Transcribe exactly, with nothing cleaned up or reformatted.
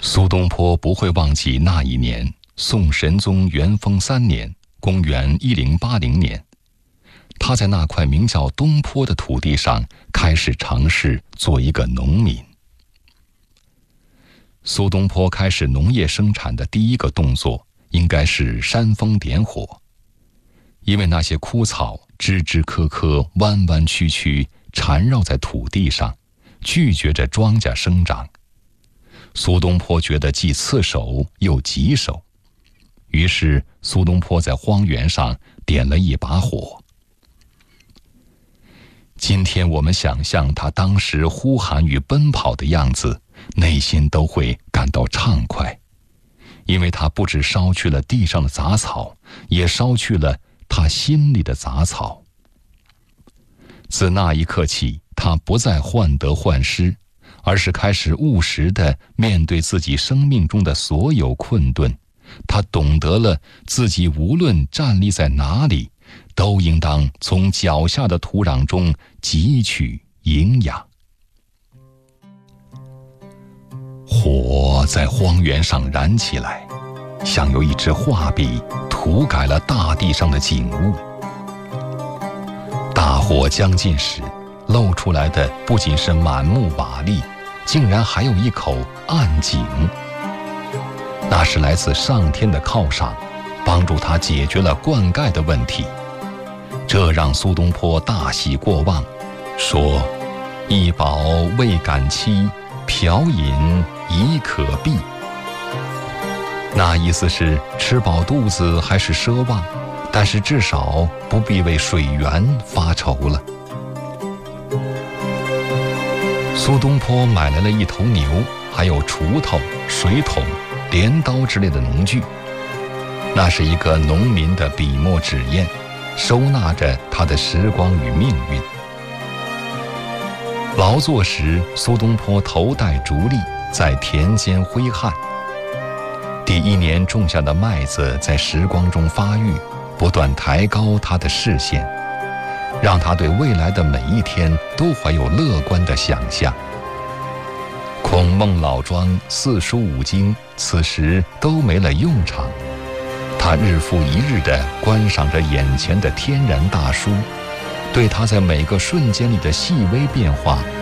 苏东坡不会忘记那一年，宋神宗元丰三年，公元一零八零年，他在那块名叫东坡的土地上开始尝试做一个农民。苏东坡开始农业生产的第一个动作应该是煽风点火，因为那些枯草枝枝棵棵弯弯曲曲缠绕在土地上，拒绝着庄稼生长。苏东坡觉得既刺手又棘手，于是苏东坡在荒原上点了一把火。今天我们想象他当时呼喊与奔跑的样子，内心都会感到畅快，因为他不只烧去了地上的杂草，也烧去了他心里的杂草。自那一刻起，他不再患得患失，而是开始务实地面对自己生命中的所有困顿。他懂得了自己无论站立在哪里，都应当从脚下的土壤中汲取营养。火在荒原上燃起来，像有一支画笔涂改了大地上的景物。大火将尽时，露出来的不仅是满目瓦砾，竟然还有一口暗井。那是来自上天的犒赏，帮助他解决了灌溉的问题。这让苏东坡大喜过望，说：“一饱未敢期，瓢饮已可毕。”那意思是吃饱肚子还是奢望，但是至少不必为水源发愁了。苏东坡买来了一头牛，还有锄头、水桶、镰刀之类的农具。那是一个农民的笔墨纸砚，收纳着他的时光与命运。劳作时，苏东坡头戴竹笠，在田间挥汗。第一年种下的麦子在时光中发育，不断抬高他的视线，让他对未来的每一天都怀有乐观的想象。孔孟老庄、四书五经此时都没了用场，他日复一日地观赏着眼前的天然大书，对他在每个瞬间里的细微变化